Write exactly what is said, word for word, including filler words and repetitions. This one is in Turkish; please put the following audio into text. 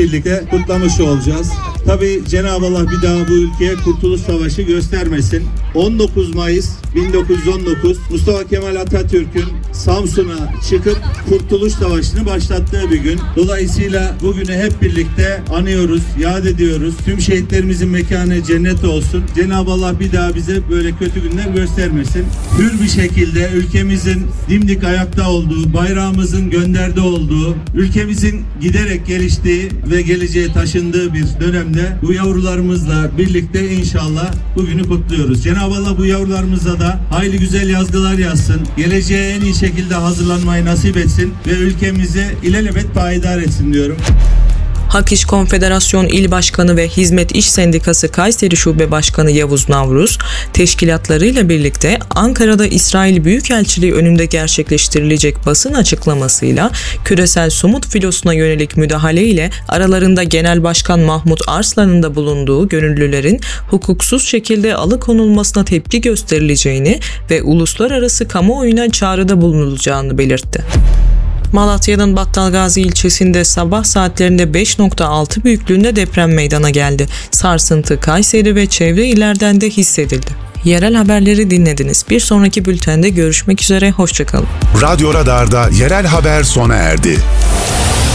birlikte kutlamış olacağız. Tabii Cenab-ı Allah bir daha bu ülkeye Kurtuluş Savaşı göstermesin. on dokuz Mayıs bin dokuz yüz on dokuz Mustafa Kemal Atatürk'ün Samsun'a çıkıp Kurtuluş Savaşı'nı başlattığı bir gün. Dolayısıyla bugünü hep birlikte anıyoruz, yad ediyoruz. Tüm şehitlerimizin mekanı cennet olsun. Cenab-ı Allah bir daha bize böyle kötü günler göstermesin. Hür bir şekilde ülkemizin dimdik ayakta olduğu, bayrağımızın gönderde olduğu, ülkemizin giderek geliştiği ve geleceğe taşındığı bir dönemde bu yavrularımızla birlikte inşallah bugünü kutluyoruz. Cenab-ı Allah bu yavrularımıza da hayırlı güzel yazgılar yazsın. Geleceğe en iyi şekilde hazırlanmayı nasip etsin ve ülkemizi ilelebet payidar etsin diyorum. Hak İş Konfederasyon İl Başkanı ve Hizmet İş Sendikası Kayseri Şube Başkanı Yavuz Navruz, teşkilatlarıyla birlikte Ankara'da İsrail Büyükelçiliği önünde gerçekleştirilecek basın açıklamasıyla küresel somut filosuna yönelik müdahale ile aralarında Genel Başkan Mahmut Arslan'ın da bulunduğu gönüllülerin hukuksuz şekilde alıkonulmasına tepki gösterileceğini ve uluslararası kamuoyuna çağrıda bulunulacağını belirtti. Malatya'nın Battalgazi ilçesinde sabah saatlerinde beş nokta altı büyüklüğünde deprem meydana geldi. Sarsıntı Kayseri ve çevre illerden de hissedildi. Yerel haberleri dinlediniz. Bir sonraki bültende görüşmek üzere, hoşçakalın. Radyo Radar'da yerel haber sona erdi.